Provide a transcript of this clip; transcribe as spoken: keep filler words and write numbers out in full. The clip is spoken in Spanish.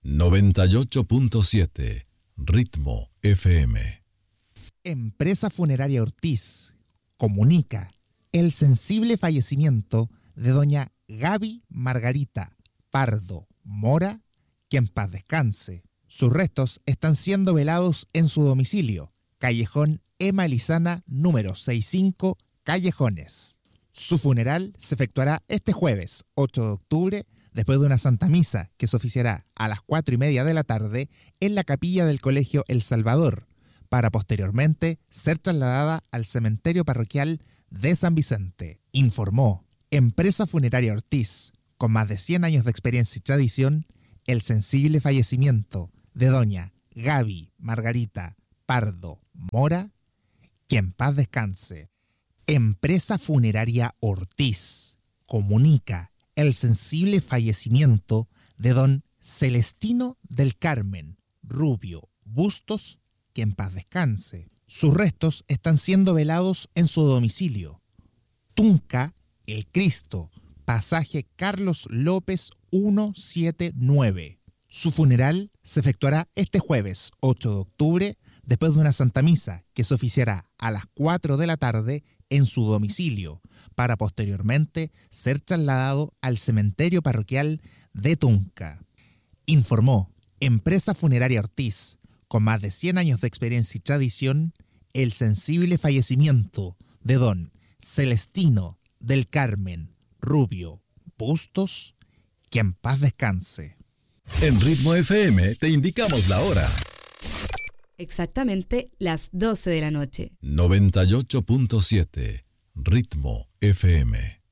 noventa y ocho punto siete Ritmo F M. Empresa Funeraria Ortiz comunica el sensible fallecimiento de doña Gaby Margarita Pardo Mora, que en paz descanse. Sus restos están siendo velados en su domicilio, Callejón Ema Elizana, número sesenta y cinco, Callejones. Su funeral se efectuará este jueves, ocho de octubre, después de una Santa Misa que se oficiará a las cuatro y media de la tarde en la capilla del Colegio El Salvador, para posteriormente ser trasladada al cementerio parroquial de San Vicente. Informó Empresa Funeraria Ortiz, con más de cien años de experiencia y tradición, el sensible fallecimiento de doña Gaby Margarita Pardo Mora, que en paz descanse. Empresa Funeraria Ortiz comunica el sensible fallecimiento de don Celestino del Carmen Rubio Bustos, que en paz descanse. Sus restos están siendo velados en su domicilio, Tunca, El Cristo, pasaje Carlos López ciento setenta y nueve. Su funeral se efectuará este jueves, ocho de octubre, después de una Santa Misa que se oficiará a las cuatro de la tarde en su domicilio, para posteriormente ser trasladado al cementerio parroquial de Tunca. Informó Empresa Funeraria Ortiz, con más de cien años de experiencia y tradición, el sensible fallecimiento de don Celestino del Carmen Rubio Bustos, que en paz descanse. En Ritmo F M te indicamos la hora. Exactamente las doce de la noche. noventa y ocho punto siete Ritmo F M.